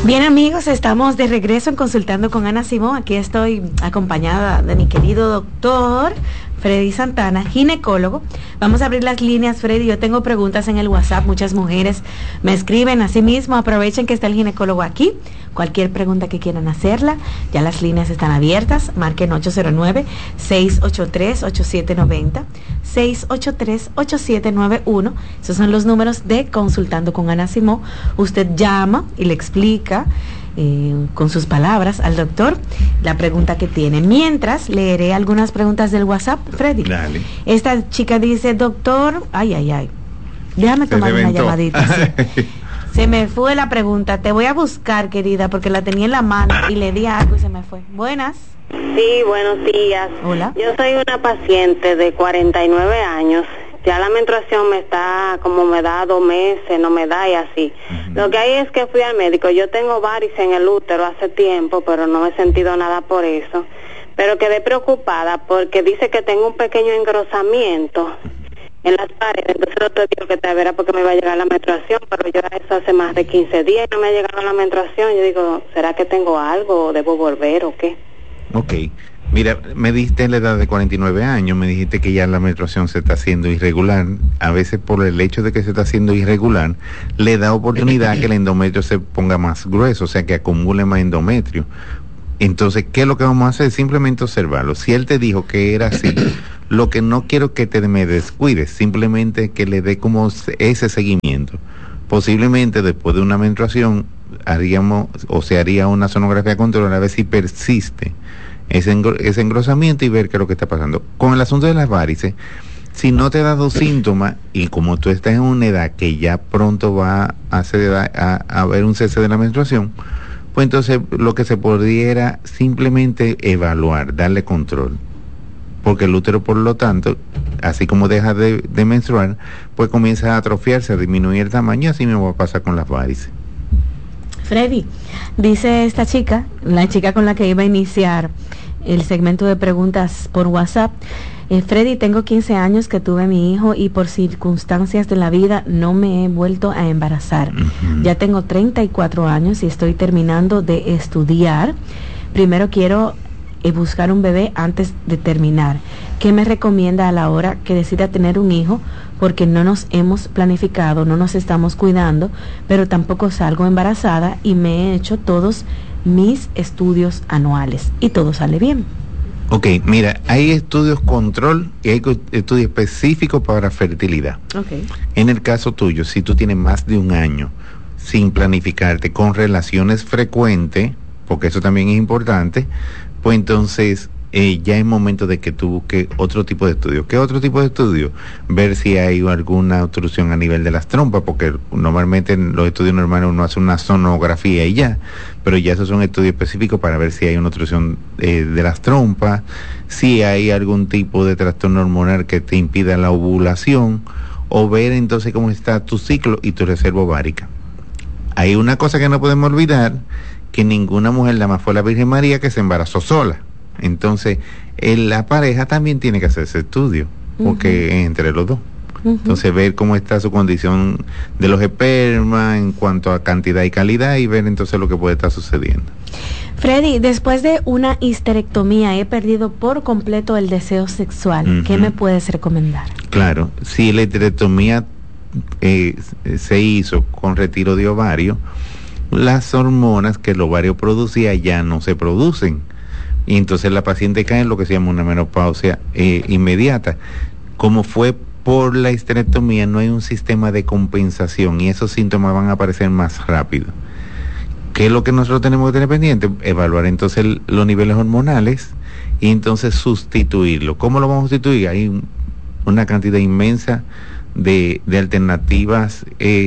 Bien, amigos, estamos de regreso en Consultando con Ana Simón. Aquí estoy acompañada de mi querido doctor Freddy Santana, ginecólogo. Vamos a abrir las líneas, Freddy. Yo tengo preguntas en el WhatsApp. Muchas mujeres me escriben. Asimismo, aprovechen que está el ginecólogo aquí. Cualquier pregunta que quieran hacerla, ya las líneas están abiertas. Marquen 809-683-8790, 683-8791. Esos son los números de Consultando con Ana Simón. Usted llama y le explica con sus palabras al doctor la pregunta que tiene. Mientras, leeré algunas preguntas del WhatsApp, Freddy. Dale. Esta chica dice, doctor, déjame tomar una llamadita. Sí. Se me fue la pregunta, te voy a buscar, querida, porque la tenía en la mano y le di algo y se me fue. Buenas. Sí, buenos días. Hola. Yo soy una paciente de 49 años. Ya la menstruación me da 2 meses, no me da y así. Lo que hay es que fui al médico. Yo tengo varices en el útero hace tiempo, pero no he sentido nada por eso. Pero quedé preocupada porque dice que tengo un pequeño engrosamiento en las paredes. Entonces el otro dijo que te verá porque me iba a llegar la menstruación, pero yo eso hace más de 15 días y no me ha llegado la menstruación. Yo digo, ¿será que tengo algo o debo volver o qué? Ok. Mira, me diste la edad de 49 años, me dijiste que ya la menstruación se está haciendo irregular. A veces por el hecho de que se está haciendo irregular, le da oportunidad que el endometrio se ponga más grueso, o sea, que acumule más endometrio. Entonces, ¿qué es lo que vamos a hacer? Simplemente observarlo. Si él te dijo que era así, lo que no quiero que me descuides, simplemente que le dé como ese seguimiento. Posiblemente después de una menstruación se haría una sonografía control a ver si persiste ese engrosamiento y ver qué es lo que está pasando. Con el asunto de las varices, si no te ha dado síntomas y como tú estás en una edad que ya pronto va a haber un cese de la menstruación, pues entonces lo que se pudiera simplemente evaluar, darle control, porque el útero, por lo tanto, así como deja de menstruar, pues comienza a atrofiarse, a disminuir el tamaño, así me va a pasar con las varices. Freddy, dice esta chica, la chica con la que iba a iniciar el segmento de preguntas por WhatsApp, Freddy, tengo 15 años que tuve a mi hijo y por circunstancias de la vida no me he vuelto a embarazar. Ya tengo 34 años y estoy terminando de estudiar. Primero quiero buscar un bebé antes de terminar. ¿Qué me recomienda a la hora que decida tener un hijo? Porque no nos hemos planificado, no nos estamos cuidando, pero tampoco salgo embarazada y me he hecho todos mis estudios anuales y todo sale bien. Ok, mira, hay estudios control y hay estudios específicos para fertilidad. Okay. En el caso tuyo, si tú tienes más de un año sin planificarte, con relaciones frecuentes, porque eso también es importante, pues entonces ya es momento de que tú busques otro tipo de estudio. ¿Qué otro tipo de estudio? Ver si hay alguna obstrucción a nivel de las trompas, porque normalmente en los estudios normales uno hace una sonografía y ya, pero ya esos son estudios específicos para ver si hay una obstrucción de las trompas, si hay algún tipo de trastorno hormonal que te impida la ovulación, o ver entonces cómo está tu ciclo y tu reserva ovárica. Hay una cosa que no podemos olvidar, que ninguna mujer, nada más fue la Virgen María, que se embarazó sola. Entonces, la pareja también tiene que hacer ese estudio, porque es entre los dos. Entonces, ver cómo está su condición de los espermas en cuanto a cantidad y calidad y ver entonces lo que puede estar sucediendo. Freddy, después de una histerectomía he perdido por completo el deseo sexual. ¿Qué me puedes recomendar? Claro, si la histerectomía se hizo con retiro de ovario, las hormonas que el ovario producía ya no se producen. Y entonces la paciente cae en lo que se llama una menopausia inmediata. Como fue por la histerectomía, no hay un sistema de compensación y esos síntomas van a aparecer más rápido. ¿Qué es lo que nosotros tenemos que tener pendiente? Evaluar entonces los niveles hormonales y entonces sustituirlo. ¿Cómo lo vamos a sustituir? Hay una cantidad inmensa de alternativas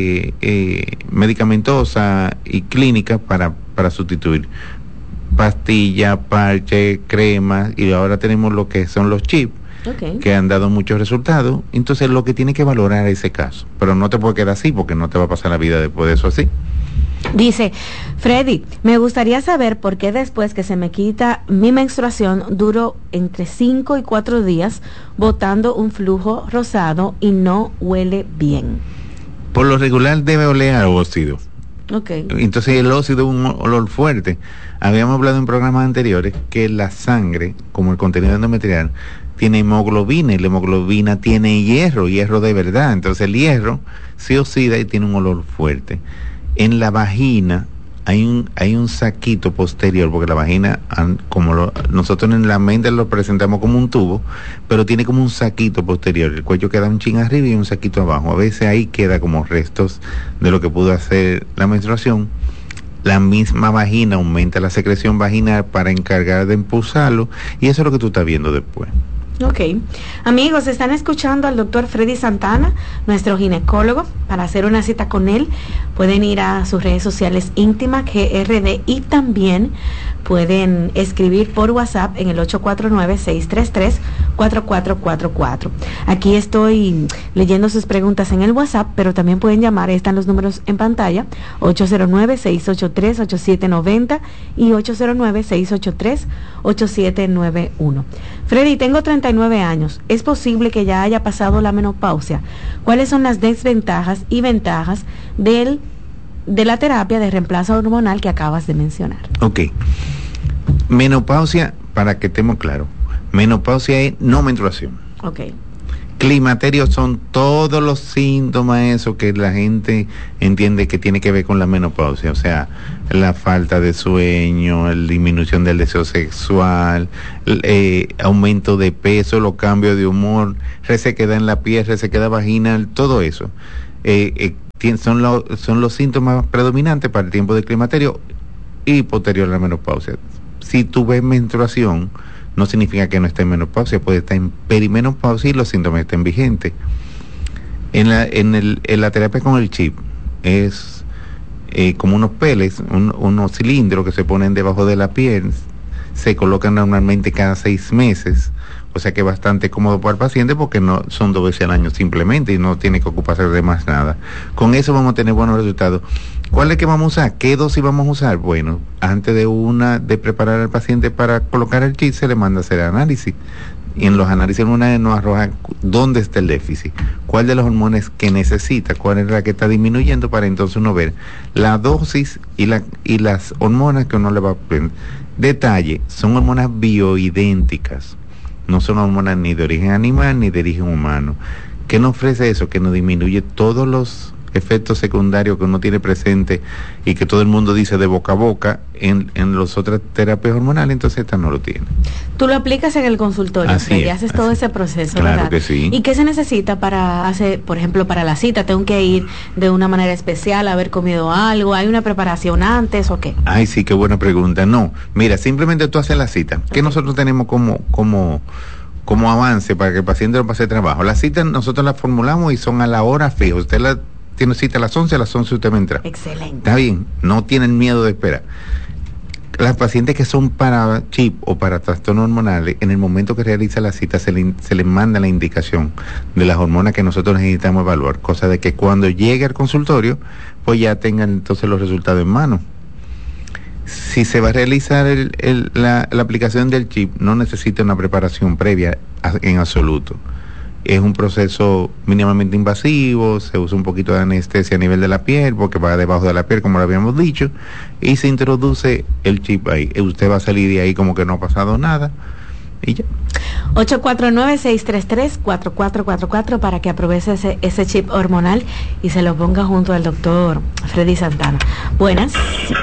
medicamentosas y clínicas para sustituir. Pastilla, parche, crema, y ahora tenemos lo que son los chips, que han dado muchos resultados. Entonces lo que tiene que valorar es ese caso, pero no te puede quedar así porque no te va a pasar la vida después de eso así. Dice, Freddy, me gustaría saber por qué después que se me quita mi menstruación duro entre 5 y 4 días botando un flujo rosado y no huele bien. Por lo regular debe oler a óxido. Okay. Entonces el óxido es un olor fuerte. Habíamos hablado en programas anteriores que la sangre, como el contenido endometrial, tiene hemoglobina y la hemoglobina tiene hierro de verdad. Entonces el hierro se oxida y tiene un olor fuerte. En la vagina hay un saquito posterior, porque la vagina, nosotros en la mente lo presentamos como un tubo, pero tiene como un saquito posterior. El cuello queda un chin arriba y un saquito abajo. A veces ahí queda como restos de lo que pudo hacer la menstruación. La misma vagina aumenta la secreción vaginal para encargar de impulsarlo, y eso es lo que tú estás viendo después. Ok. Amigos, están escuchando al doctor Freddy Santana, nuestro ginecólogo. Para hacer una cita con él, pueden ir a sus redes sociales íntimas, GRD, y también pueden escribir por WhatsApp en el 849-633-4444. Aquí estoy leyendo sus preguntas en el WhatsApp, pero también pueden llamar, están los números en pantalla, 809-683-8790 y 809-683-8791. Freddy, tengo 39 años. ¿Es posible que ya haya pasado la menopausia? ¿Cuáles son las desventajas y ventajas de la terapia de reemplazo hormonal que acabas de mencionar? Ok. Menopausia, para que estemos claros, menopausia es no menstruación. Ok. Climaterio son todos los síntomas, eso que la gente entiende que tiene que ver con la menopausia, o sea, la falta de sueño, la disminución del deseo sexual, aumento de peso, los cambios de humor, resequedad en la piel, resequedad vaginal, todo eso. Son los síntomas predominantes para el tiempo del climaterio y posterior a la menopausia. Si tú ves menstruación, no significa que no esté en menopausia, puede estar en perimenopausia y los síntomas estén vigentes. En la terapia con el chip es como unos pellets, unos cilindros que se ponen debajo de la piel, se colocan normalmente cada 6 meses, o sea que es bastante cómodo para el paciente porque no son 2 veces al año simplemente y no tiene que ocuparse de más nada. Con eso vamos a tener buenos resultados. ¿Cuál es que vamos a usar? ¿Qué dosis vamos a usar? Bueno, antes de preparar al paciente para colocar el chip, se le manda a hacer análisis. Y en los análisis hormonales nos arrojan dónde está el déficit, cuál de los hormonas que necesita, cuál es la que está disminuyendo, para entonces uno ver la dosis y las hormonas que uno le va a poner. Detalle, son hormonas bioidénticas, no son hormonas ni de origen animal ni de origen humano. ¿Qué nos ofrece eso? Que nos disminuye todos los efectos secundarios que uno tiene presente y que todo el mundo dice de boca a boca en las otras terapias hormonales, entonces esta no lo tiene. Tú lo aplicas en el consultorio, y haces todo ese proceso, claro, ¿verdad? Que sí. ¿Y qué se necesita para hacer, por ejemplo, para la cita? ¿Tengo que ir de una manera especial, haber comido algo? ¿Hay una preparación antes o qué? Ay, sí, qué buena pregunta. No, mira, simplemente tú haces la cita. Okay. ¿Qué nosotros tenemos como avance para que el paciente no pase trabajo? La cita nosotros la formulamos y son a la hora fija. Usted tiene cita a las 11 usted me entra. Excelente. Está bien, no tienen miedo de esperar. Las pacientes que son para chip o para trastornos hormonales, en el momento que realiza la cita se le manda la indicación de las hormonas que nosotros necesitamos evaluar, cosa de que cuando llegue al consultorio, pues ya tengan entonces los resultados en mano. Si se va a realizar la aplicación del chip, no necesita una preparación previa en absoluto. Es un proceso mínimamente invasivo, se usa un poquito de anestesia a nivel de la piel, porque va debajo de la piel, como lo habíamos dicho, y se introduce el chip ahí. Usted va a salir de ahí como que no ha pasado nada, y ya. 849-633-4444 para que aproveche ese chip hormonal y se lo ponga junto al doctor Freddy Santana. Buenas.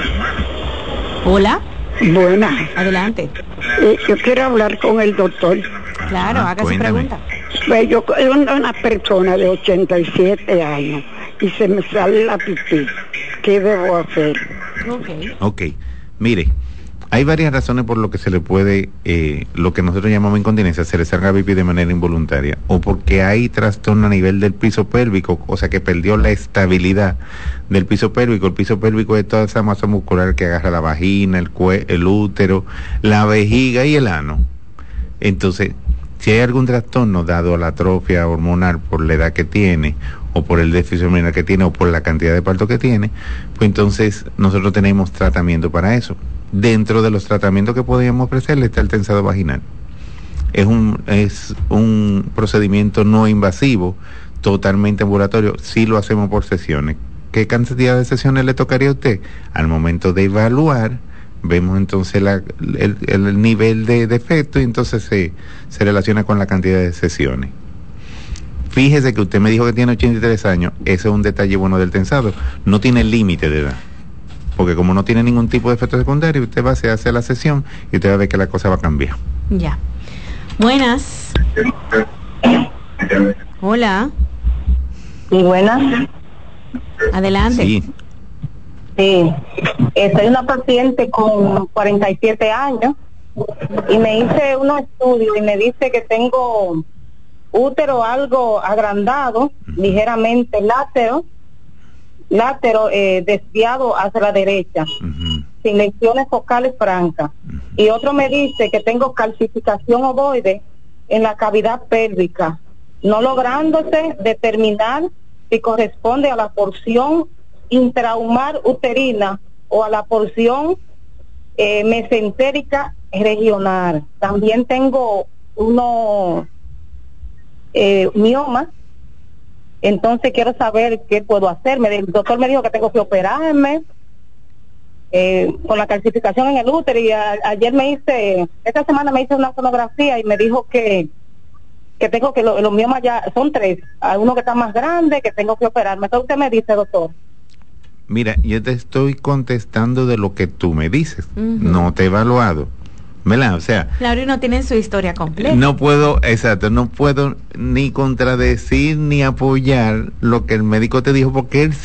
Hola. Buenas. Adelante. Yo quiero hablar con el doctor. Claro, haga su pregunta. Pues yo soy una persona de 87 años y se me sale la pipí. ¿Qué debo hacer? Ok. Mire, hay varias razones por lo que se le puede, lo que nosotros llamamos incontinencia, se le salga pipí de manera involuntaria, o porque hay trastorno a nivel del piso pélvico, o sea que perdió la estabilidad del piso pélvico. El piso pélvico es toda esa masa muscular que agarra la vagina, el útero, la vejiga y el ano. Entonces, si hay algún trastorno dado a la atrofia hormonal por la edad que tiene, o por el déficit hormonal que tiene, o por la cantidad de parto que tiene, pues entonces nosotros tenemos tratamiento para eso. Dentro de los tratamientos que podríamos ofrecerle está el tensado vaginal. Es un procedimiento no invasivo, totalmente ambulatorio. Sí lo hacemos por sesiones. ¿qué cantidad de sesiones le tocaría a usted? Al momento de evaluar, vemos entonces el nivel de defecto y entonces se relaciona con la cantidad de sesiones. Fíjese que usted me dijo que tiene 83 años, ese es un detalle bueno del tensado, no tiene límite de edad, porque como no tiene ningún tipo de efecto secundario, usted va a hacer la sesión y usted va a ver que la cosa va a cambiar. Ya. Buenas. Hola. Sí, buenas. Adelante. Sí. Sí, soy una paciente con 47 años y me hice unos estudios y me dice que tengo útero algo agrandado, ligeramente látero desviado hacia la derecha, sin lesiones focales francas. Y otro me dice que tengo calcificación ovoide en la cavidad pélvica, no lográndose determinar si corresponde a la porción intrahumar uterina o a la porción mesentérica regional. También tengo uno mioma, entonces quiero saber qué puedo hacer. El doctor me dijo que tengo que operarme con la calcificación en el útero y ayer esta semana me hice una sonografía y me dijo que tengo que los miomas ya son 3, hay uno que está más grande, que tengo que operarme. Entonces usted me dice, doctor. Mira, yo te estoy contestando de lo que tú me dices, no te he evaluado, ¿verdad? O sea, claro, y no tienen su historia completa. No puedo ni contradecir ni apoyar lo que el médico te dijo, porque él